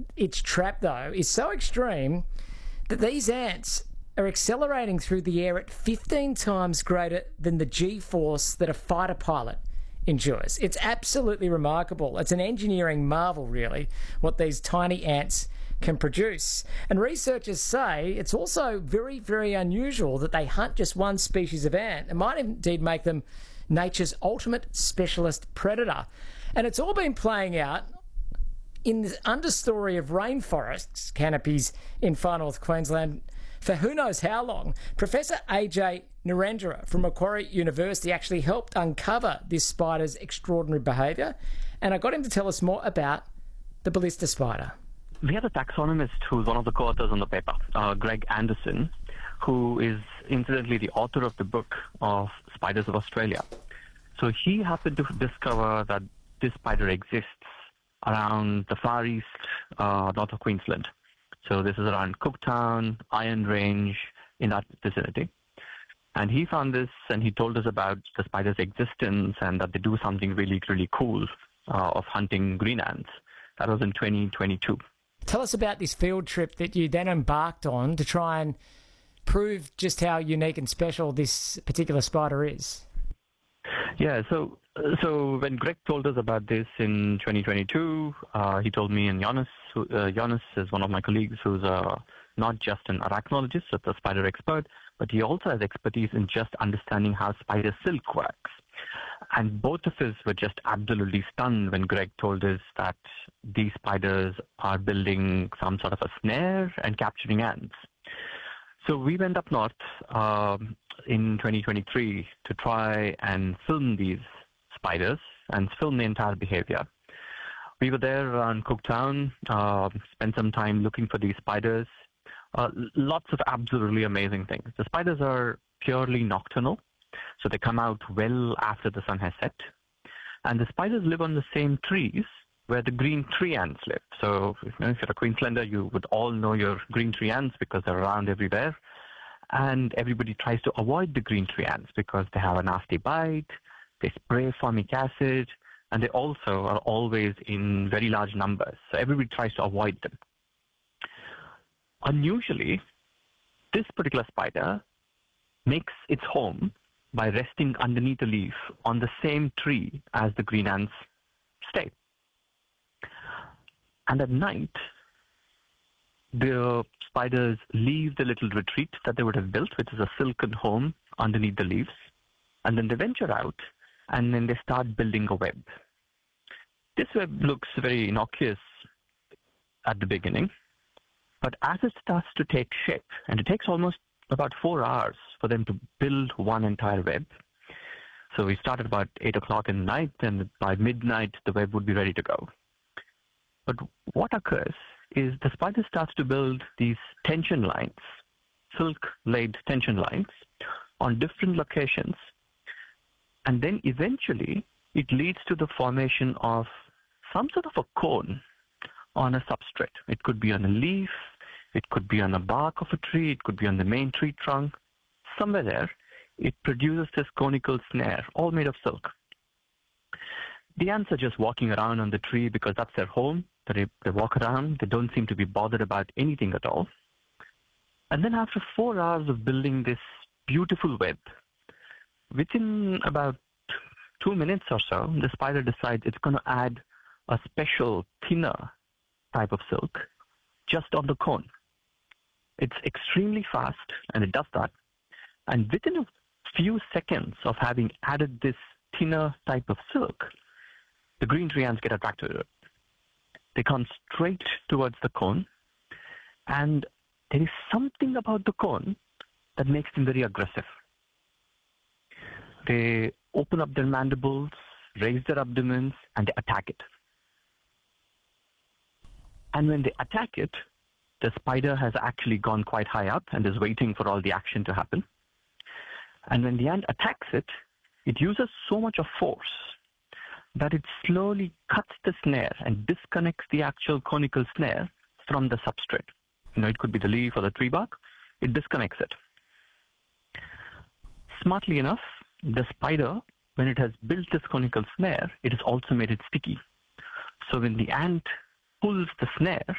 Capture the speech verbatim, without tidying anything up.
its trap, though, is so extreme that these ants are accelerating through the air at fifteen times greater than the G-force that a fighter pilot endures. It's absolutely remarkable. It's an engineering marvel, really, what these tiny ants can produce. And researchers say it's also very, very unusual that they hunt just one species of ant. It might indeed make them nature's ultimate specialist predator. And it's all been playing out in the understory of rainforests canopies in far north Queensland for who knows how long. Professor A J Narendra from Macquarie University actually helped uncover this spider's extraordinary behaviour, and I got him to tell us more about the ballista spider. We have a taxonomist who's one of the co-authors on the paper, uh, Greg Anderson, who is incidentally the author of the book of Spiders of Australia. So he happened to discover that this spider exists around the far east, uh, north of Queensland. So this is around Cooktown, Iron Range, in that vicinity. And he found this, and he told us about the spider's existence and that they do something really, really cool uh, of hunting green ants. That was in twenty twenty-two. Tell us about this field trip that you then embarked on to try and prove just how unique and special this particular spider is. Yeah, so so when Greg told us about this in twenty twenty-two, uh, he told me and Jonas, who, uh, Jonas is one of my colleagues who's uh, not just an arachnologist, but a spider expert, but he also has expertise in just understanding how spider silk works. And both of us were just absolutely stunned when Greg told us that these spiders are building some sort of a snare and capturing ants. So we went up north um, in twenty twenty-three to try and film these spiders and film the entire behavior. We were there around Cooktown, uh, spent some time looking for these spiders. Uh, lots of absolutely amazing things. The spiders are purely nocturnal, so they come out well after the sun has set. And the spiders live on the same trees where the green tree ants live. So you know, if you're a Queenslander, you would all know your green tree ants because they're around everywhere. And everybody tries to avoid the green tree ants because they have a nasty bite, they spray formic acid, and they also are always in very large numbers. So everybody tries to avoid them. Unusually, this particular spider makes its home by resting underneath a leaf on the same tree as the green ants stay. And at night, the spiders leave the little retreat that they would have built, which is a silken home underneath the leaves, and then they venture out, and then they start building a web. This web looks very innocuous at the beginning, but as it starts to take shape, and it takes almost about four hours for them to build one entire web. So we started about eight o'clock in the night, and by midnight, the web would be ready to go. But what occurs is the spider starts to build these tension lines, silk-laid tension lines, on different locations. And then eventually, it leads to the formation of some sort of a cone on a substrate. It could be on a leaf, it could be on the bark of a tree, it could be on the main tree trunk. Somewhere there, it produces this conical snare, all made of silk. The ants are just walking around on the tree because that's their home. They, they walk around. They don't seem to be bothered about anything at all. And then after four hours of building this beautiful web, within about two minutes or so, the spider decides it's going to add a special thinner type of silk just on the cone. It's extremely fast, and it does that. And within a few seconds of having added this thinner type of silk, the green tree ants get attracted to it. They come straight towards the cone, and there is something about the cone that makes them very aggressive. They open up their mandibles, raise their abdomens, and they attack it. And when they attack it, the spider has actually gone quite high up and is waiting for all the action to happen. And when the ant attacks it, it uses so much of force that it slowly cuts the snare and disconnects the actual conical snare from the substrate. You know, it could be the leaf or the tree bark. It disconnects it. Smartly enough, the spider, when it has built this conical snare, it has also made it sticky. So when the ant pulls the snare,